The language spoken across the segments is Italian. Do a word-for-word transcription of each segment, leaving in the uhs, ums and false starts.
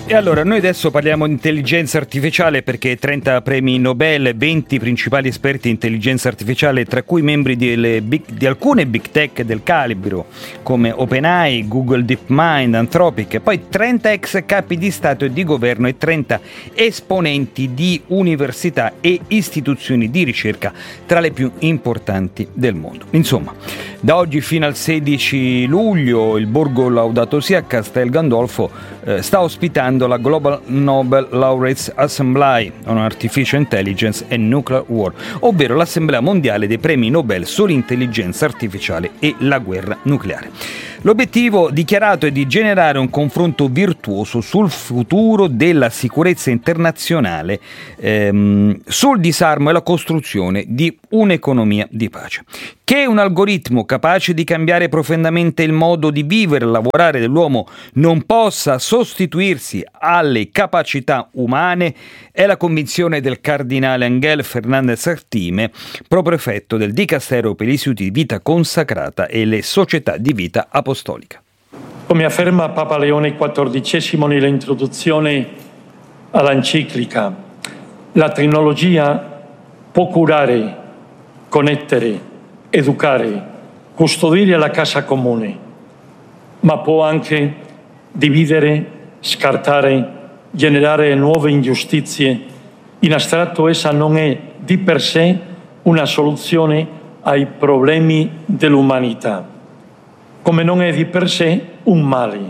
E allora, noi adesso parliamo di intelligenza artificiale perché trenta premi Nobel, venti principali esperti di intelligenza artificiale, tra cui membri delle big, di alcune big tech del calibro, come OpenAI, Google DeepMind, Anthropic, e poi trenta ex capi di Stato e di governo e trenta esponenti di università e istituzioni di ricerca tra le più importanti del mondo. Insomma, da oggi fino al sedici luglio il Borgo Laudato Si a Castel Gandolfo eh, sta ospitando la Global Nobel Laureates Assembly on Artificial Intelligence and Nuclear War, ovvero l'assemblea mondiale dei premi Nobel sull'intelligenza artificiale e la guerra nucleare. L'obiettivo dichiarato è di generare un confronto virtuoso sul futuro della sicurezza internazionale, ehm, sul disarmo e la costruzione di un'economia di pace. Che un algoritmo capace di cambiare profondamente il modo di vivere e lavorare dell'uomo non possa sostituirsi alle capacità umane è la convinzione del cardinale Angel Fernandez Artime, proprefetto del Dicastero per gli Istituti di Vita Consacrata e le Società di Vita Apostolica. Come afferma Papa Leone quattordicesimo nell'introduzione all'enciclica, la tecnologia può curare, connettere, educare, custodire la casa comune, ma può anche dividere, scartare, generare nuove ingiustizie. In astratto essa non è di per sé una soluzione ai problemi dell'umanità, come non è di per sé un male,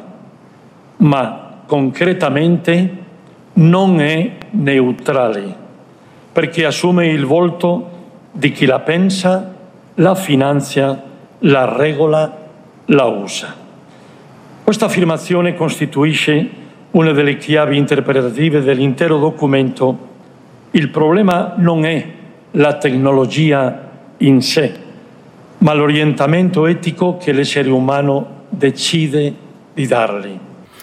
ma concretamente non è neutrale, perché assume il volto di chi la pensa, la finanzia, la regola, la usa. Questa affermazione costituisce una delle chiavi interpretative dell'intero documento. Il problema non è la tecnologia in sé, ma l'orientamento etico che l'essere umano decide di dargli.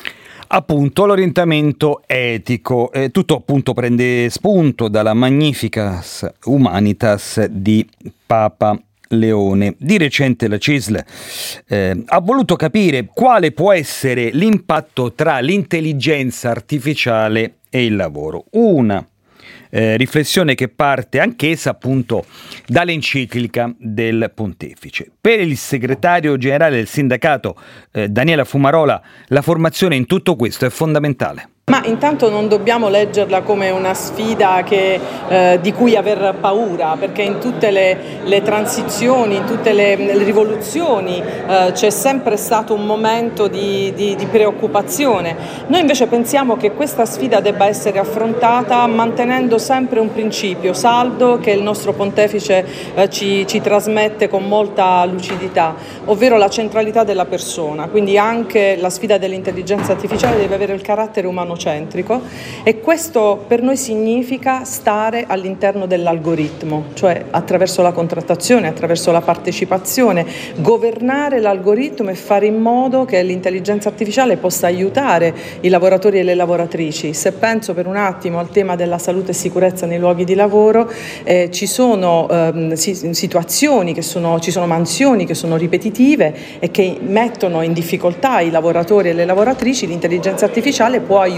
Appunto, l'orientamento etico. Eh, tutto appunto prende spunto dalla Magnificas Humanitas di Papa Leone. Di recente la C I S L eh, ha voluto capire quale può essere l'impatto tra l'intelligenza artificiale e il lavoro. Una eh, riflessione che parte anch'essa appunto dall'enciclica del Pontefice. Per il segretario generale del sindacato eh, Daniela Fumarola, la formazione in tutto questo è fondamentale. Ma intanto non dobbiamo leggerla come una sfida che, eh, di cui aver paura, perché in tutte le, le transizioni, in tutte le, le rivoluzioni eh, c'è sempre stato un momento di, di, di preoccupazione. Noi invece pensiamo che questa sfida debba essere affrontata mantenendo sempre un principio saldo che il nostro Pontefice eh, ci, ci trasmette con molta lucidità, ovvero la centralità della persona. Quindi anche la sfida dell'intelligenza artificiale deve avere il carattere umano centrico, e questo per noi significa stare all'interno dell'algoritmo, cioè attraverso la contrattazione, attraverso la partecipazione, governare l'algoritmo e fare in modo che l'intelligenza artificiale possa aiutare i lavoratori e le lavoratrici. Se penso per un attimo al tema della salute e sicurezza nei luoghi di lavoro, eh, ci sono eh, situazioni che sono, ci sono mansioni che sono ripetitive e che mettono in difficoltà i lavoratori e le lavoratrici. L'intelligenza artificiale può aiutare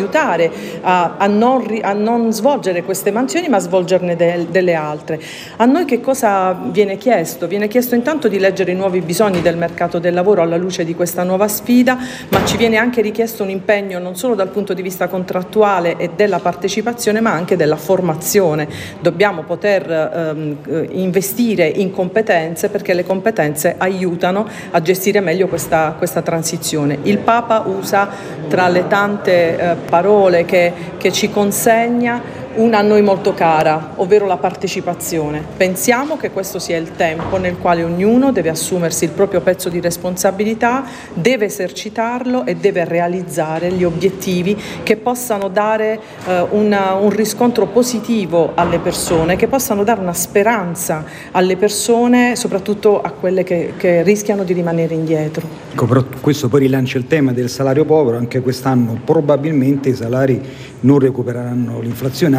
A, a, non, a non svolgere queste mansioni, ma a svolgerne de, delle altre. A noi che cosa viene chiesto? Viene chiesto intanto di leggere i nuovi bisogni del mercato del lavoro alla luce di questa nuova sfida, ma ci viene anche richiesto un impegno non solo dal punto di vista contrattuale e della partecipazione, ma anche della formazione. Dobbiamo poter ehm, investire in competenze, perché le competenze aiutano a gestire meglio questa, questa transizione. Il Papa usa tra le tante eh, parole che, che ci consegna una a noi molto cara, ovvero la partecipazione. Pensiamo che questo sia il tempo nel quale ognuno deve assumersi il proprio pezzo di responsabilità, deve esercitarlo e deve realizzare gli obiettivi che possano dare eh, una, un riscontro positivo alle persone, che possano dare una speranza alle persone, soprattutto a quelle che, che rischiano di rimanere indietro. Ecco, però questo poi rilancia il tema del salario povero. Anche quest'anno probabilmente i salari non recupereranno l'inflazione,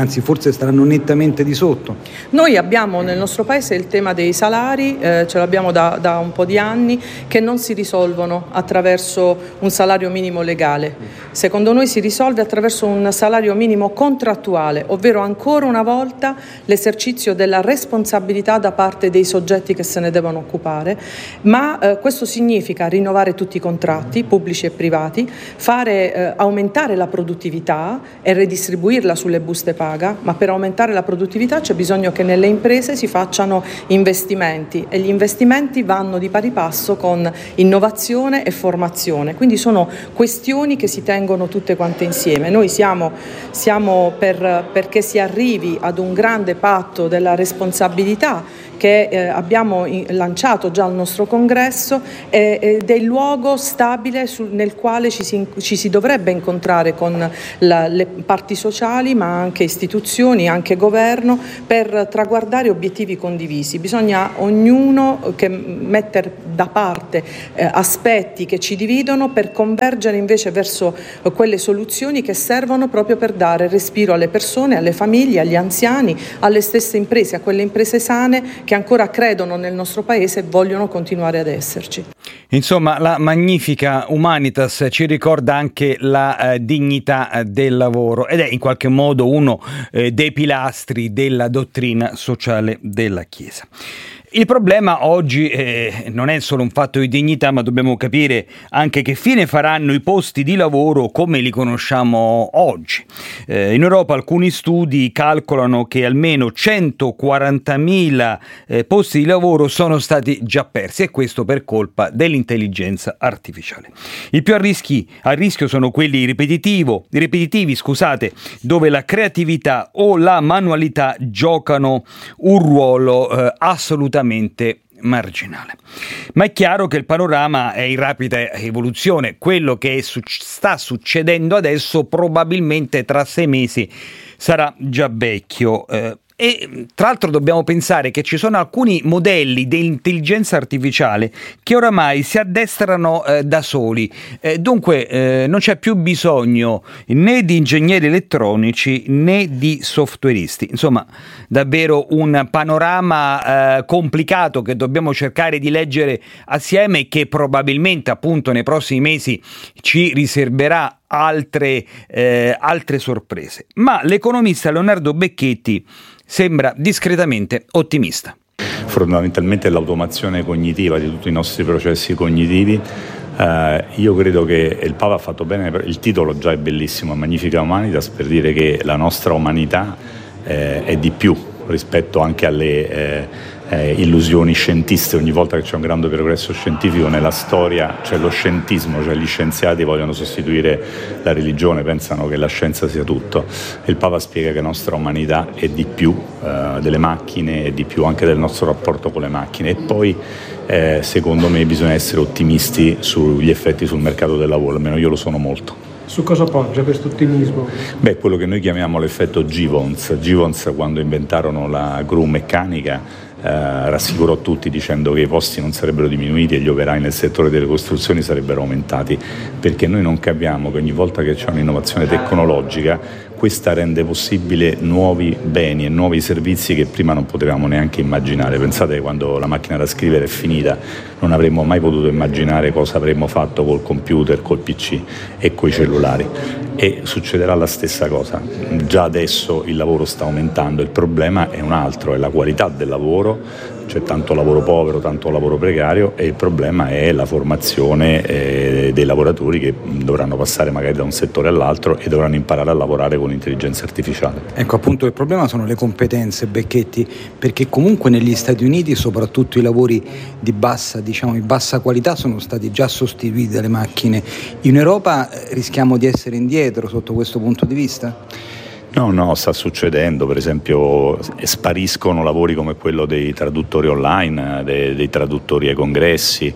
anzi forse staranno nettamente di sotto. Noi abbiamo nel nostro paese il tema dei salari, eh, ce l'abbiamo da, da un po' di anni, che non si risolvono attraverso un salario minimo legale. Secondo noi si risolve attraverso un salario minimo contrattuale, ovvero ancora una volta l'esercizio della responsabilità da parte dei soggetti che se ne devono occupare, ma eh, questo significa rinnovare tutti i contratti pubblici e privati, fare eh, aumentare la produttività e redistribuirla sulle buste paga, ma per aumentare la produttività c'è bisogno che nelle imprese si facciano investimenti e gli investimenti vanno di pari passo con innovazione e formazione, quindi sono questioni che si tengono tutte quante insieme. Noi siamo, siamo per, perché si arrivi ad un grande patto della responsabilità che eh, abbiamo in, lanciato già al nostro congresso eh, ed è il luogo stabile sul, nel quale ci si, ci si dovrebbe incontrare con la, le parti sociali, ma anche istituzioni, anche governo, per traguardare obiettivi condivisi. Bisogna ognuno che mettere da parte eh, aspetti che ci dividono per convergere invece verso eh, quelle soluzioni che servono proprio per dare respiro alle persone, alle famiglie, agli anziani, alle stesse imprese, a quelle imprese sane che ancora credono nel nostro paese e vogliono continuare ad esserci. Insomma, la Magnifica Humanitas ci ricorda anche la eh, dignità eh, del lavoro ed è in qualche modo uno eh, dei pilastri della dottrina sociale della Chiesa. Il problema oggi eh, non è solo un fatto di dignità, ma dobbiamo capire anche che fine faranno i posti di lavoro come li conosciamo oggi. Eh, in Europa alcuni studi calcolano che almeno centoquarantamila eh, posti di lavoro sono stati già persi, e questo per colpa dell'intelligenza artificiale. I più a, rischi, a rischio sono quelli ripetitivo, ripetitivi, scusate, dove la creatività o la manualità giocano un ruolo eh, assolutamente marginale. Ma è chiaro che il panorama è in rapida evoluzione. Quello che su- sta succedendo adesso probabilmente tra sei mesi sarà già vecchio. Eh, E tra l'altro dobbiamo pensare che ci sono alcuni modelli di intelligenza artificiale che oramai si addestrano eh, da soli, eh, dunque eh, non c'è più bisogno né di ingegneri elettronici né di softwareisti. Insomma, davvero un panorama eh, complicato che dobbiamo cercare di leggere assieme e che probabilmente appunto nei prossimi mesi ci riserverà altre, eh, altre sorprese. Ma l'economista Leonardo Becchetti sembra discretamente ottimista. Fondamentalmente l'automazione cognitiva di tutti i nostri processi cognitivi. Eh, io credo che il Papa ha fatto bene, il titolo già è bellissimo, Magnifica Humanitas, per dire che la nostra umanità eh, è di più rispetto anche alle eh, eh, illusioni scientiste. Ogni volta che c'è un grande progresso scientifico nella storia c'è lo scientismo, cioè gli scienziati vogliono sostituire la religione, pensano che la scienza sia tutto. Il Papa spiega che la nostra umanità è di più eh, delle macchine, è di più anche del nostro rapporto con le macchine. E poi eh, secondo me bisogna essere ottimisti sugli effetti sul mercato del lavoro, almeno io lo sono molto. Su cosa poggia questo ottimismo? Beh, quello che noi chiamiamo l'effetto Givons. Givons, quando inventarono la gru meccanica, eh, rassicurò tutti dicendo che i posti non sarebbero diminuiti e gli operai nel settore delle costruzioni sarebbero aumentati, perché noi non capiamo che ogni volta che c'è un'innovazione tecnologica questa rende possibile nuovi beni e nuovi servizi che prima non potevamo neanche immaginare. Pensate che quando la macchina da scrivere è finita non avremmo mai potuto immaginare cosa avremmo fatto col computer, col P C e coi cellulari. E succederà la stessa cosa. Già adesso il lavoro sta aumentando, il problema è un altro, è la qualità del lavoro. C'è tanto lavoro povero, tanto lavoro precario, e il problema è la formazione eh, dei lavoratori che dovranno passare magari da un settore all'altro e dovranno imparare a lavorare con l'intelligenza artificiale. Ecco, appunto il problema sono le competenze, Becchetti, perché comunque negli Stati Uniti soprattutto i lavori di bassa, diciamo, di bassa qualità sono stati già sostituiti dalle macchine. In Europa rischiamo di essere indietro sotto questo punto di vista? No, no, sta succedendo. Per esempio spariscono lavori come quello dei traduttori online, dei, dei traduttori ai congressi,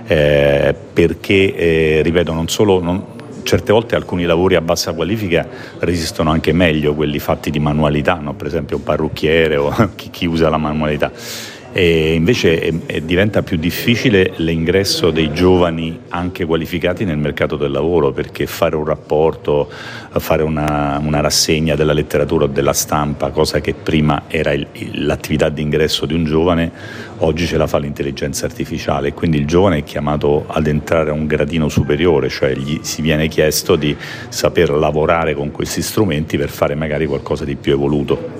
eh, perché, eh, ripeto, non solo... Non, certe volte alcuni lavori a bassa qualifica resistono anche meglio quelli fatti di manualità, no? Per esempio un parrucchiere o chi, chi usa la manualità. e invece è, è, diventa più difficile l'ingresso dei giovani anche qualificati nel mercato del lavoro, perché fare un rapporto, fare una, una rassegna della letteratura o della stampa, cosa che prima era il, l'attività di ingresso di un giovane, oggi ce la fa l'intelligenza artificiale, e quindi il giovane è chiamato ad entrare a un gradino superiore, cioè gli si viene chiesto di saper lavorare con questi strumenti per fare magari qualcosa di più evoluto.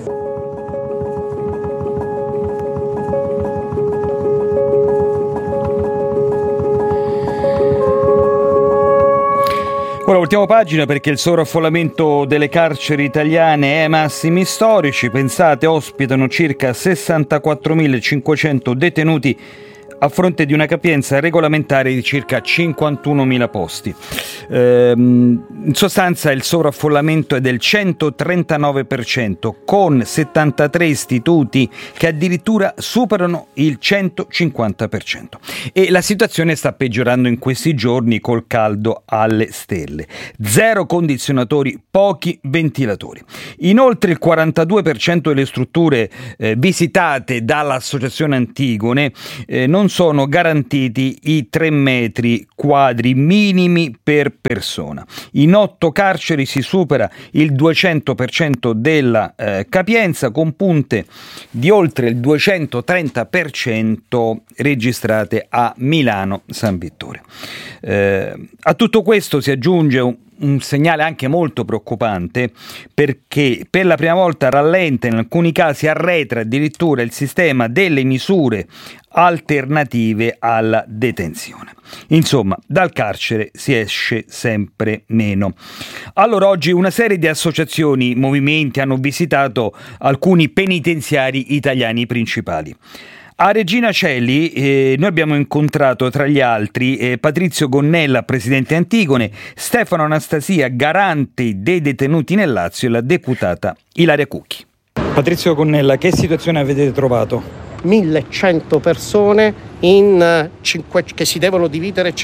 Ora ultima pagina, perché il sovraffollamento delle carceri italiane è ai massimi storici. Pensate, ospitano circa sessantaquattromilacinquecento detenuti a fronte di una capienza regolamentare di circa cinquantunomila posti. Ehm, in sostanza il sovraffollamento è del centotrentanove per cento, con settantatré istituti che addirittura superano il centocinquanta per cento. E la situazione sta peggiorando in questi giorni col caldo alle stelle. Zero condizionatori, pochi ventilatori. Inoltre il quarantadue per cento delle strutture eh, visitate dall'Associazione Antigone eh, non sono garantiti i tre metri quadri minimi per persona. In otto carceri si supera il duecento per cento della eh, capienza, con punte di oltre il duecentotrenta per cento registrate a Milano San Vittore. Eh, a tutto questo si aggiunge un un segnale anche molto preoccupante, perché per la prima volta rallenta, in alcuni casi arretra addirittura il sistema delle misure alternative alla detenzione. Insomma, dal carcere si esce sempre meno. Allora oggi una serie di associazioni, movimenti hanno visitato alcuni penitenziari italiani principali. A Regina Coeli eh, noi abbiamo incontrato tra gli altri eh, Patrizio Gonnella, presidente Antigone, Stefano Anastasia, garante dei detenuti nel Lazio, e la deputata Ilaria Cucchi. Patrizio Gonnella, che situazione avete trovato? millecento persone in cinque, che si devono dividere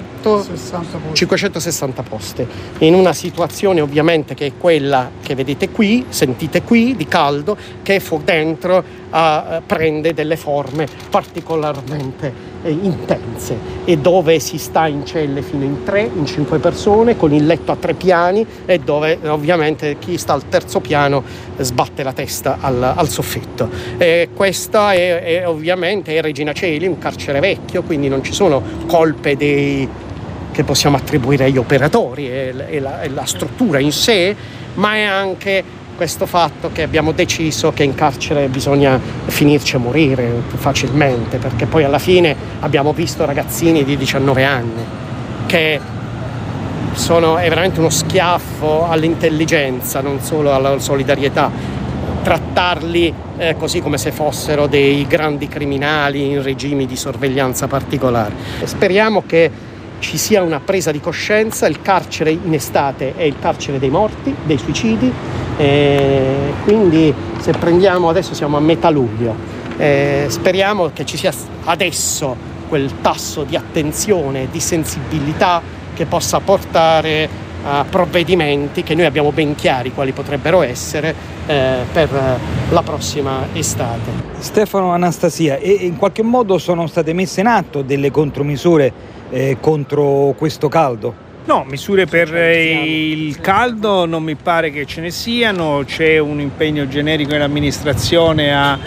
cinquecentosessanta posti, in una situazione ovviamente che è quella che vedete qui, sentite qui, di caldo, che fu dentro uh, prende delle forme particolarmente eh, intense, e dove si sta in celle fino in tre, in cinque persone, con il letto a tre piani, e dove ovviamente chi sta al terzo piano sbatte la testa al, al soffitto. E questa è, è ovviamente è Regina Coeli, un carcere vecchio, quindi non ci sono colpe dei, che possiamo attribuire agli operatori e, e, la, e la struttura in sé, ma è anche questo fatto che abbiamo deciso che in carcere bisogna finirci a morire più facilmente, perché poi alla fine abbiamo visto ragazzini di diciannove anni che sono, è veramente uno schiaffo all'intelligenza, non solo alla solidarietà, trattarli eh, così come se fossero dei grandi criminali in regimi di sorveglianza particolari. Speriamo che ci sia una presa di coscienza. Il carcere in estate è il carcere dei morti, dei suicidi, e quindi se prendiamo, adesso siamo a metà luglio, eh, speriamo che ci sia adesso quel tasso di attenzione e di sensibilità che possa portare a provvedimenti che noi abbiamo ben chiari quali potrebbero essere eh, per la prossima estate. Stefano Anastasia, e in qualche modo sono state messe in atto delle contromisure eh, contro questo caldo? No, misure per il caldo non mi pare che ce ne siano. C'è un impegno generico dell'amministrazione a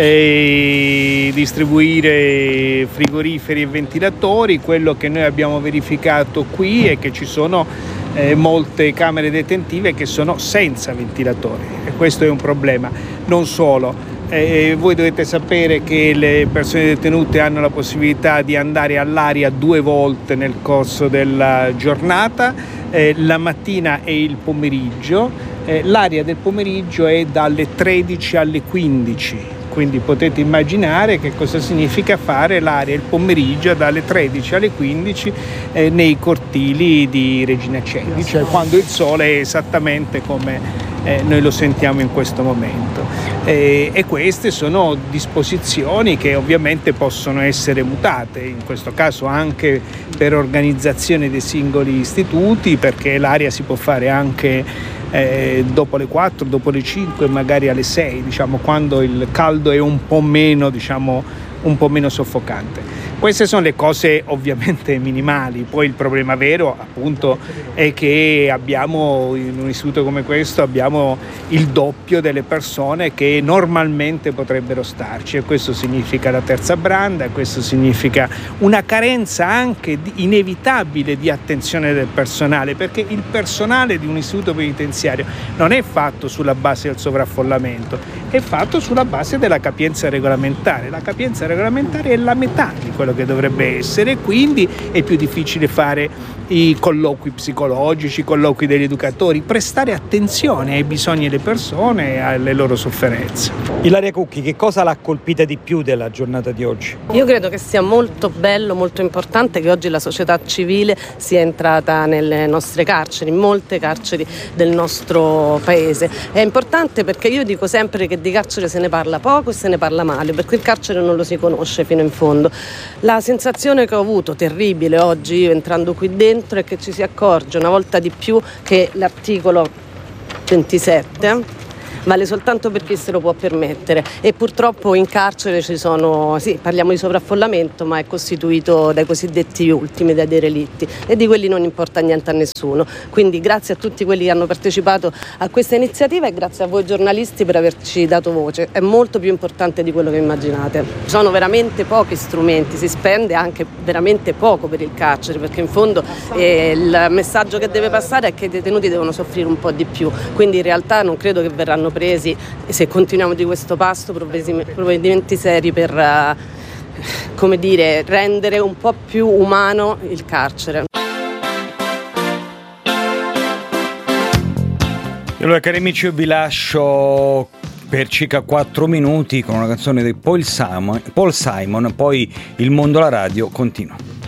eh, distribuire frigoriferi e ventilatori. Quello che noi abbiamo verificato qui è che ci sono eh, molte camere detentive che sono senza ventilatori, e questo è un problema. Non solo. Eh, voi dovete sapere che le persone detenute hanno la possibilità di andare all'aria due volte nel corso della giornata, eh, la mattina e il pomeriggio. Eh, l'aria del pomeriggio è dalle tredici alle quindici, quindi potete immaginare che cosa significa fare l'aria il pomeriggio dalle tredici alle quindici eh, nei cortili di Regina Coeli, cioè quando il sole è esattamente come Eh, noi lo sentiamo in questo momento, eh, e queste sono disposizioni che ovviamente possono essere mutate, in questo caso anche per organizzazione dei singoli istituti, perché l'aria si può fare anche eh, dopo le quattro, dopo le cinque, magari alle sei, diciamo, quando il caldo è un po' meno, diciamo, un po' meno soffocante. Queste sono le cose ovviamente minimali. Poi il problema vero appunto è che abbiamo, in un istituto come questo, abbiamo il doppio delle persone che normalmente potrebbero starci, e questo significa la terza branda, questo significa una carenza anche di, inevitabile di attenzione del personale, perché il personale di un istituto penitenziario non è fatto sulla base del sovraffollamento, è fatto sulla base della capienza regolamentare. La capienza regolamentare è la metà di quello che dovrebbe essere, quindi è più difficile fare i colloqui psicologici, i colloqui degli educatori, prestare attenzione ai bisogni delle persone e alle loro sofferenze. Ilaria Cucchi, che cosa l'ha colpita di più della giornata di oggi? Io credo che sia molto bello, molto importante che oggi la società civile sia entrata nelle nostre carceri, in molte carceri del nostro paese. È importante perché io dico sempre che di carcere se ne parla poco e se ne parla male, perché il carcere non lo si conosce fino in fondo. La sensazione che ho avuto, terribile, oggi io entrando qui dentro, è che ci si accorge una volta di più che l'articolo ventisette vale soltanto per chi se lo può permettere, e purtroppo in carcere ci sono, sì, parliamo di sovraffollamento, ma è costituito dai cosiddetti ultimi, dai derelitti, e di quelli non importa niente a nessuno. Quindi grazie a tutti quelli che hanno partecipato a questa iniziativa e grazie a voi giornalisti per averci dato voce. È molto più importante di quello che immaginate. Ci sono veramente pochi strumenti, si spende anche veramente poco per il carcere, perché in fondo eh, il messaggio che deve passare è che i detenuti devono soffrire un po' di più, quindi in realtà non credo che verranno presi, se continuiamo di questo passo, provvedimenti seri per uh, come dire, rendere un po' più umano il carcere. E allora, cari amici, io vi lascio per circa quattro minuti con una canzone di Paul Simon, Paul Simon, poi Il mondo alla radio continua.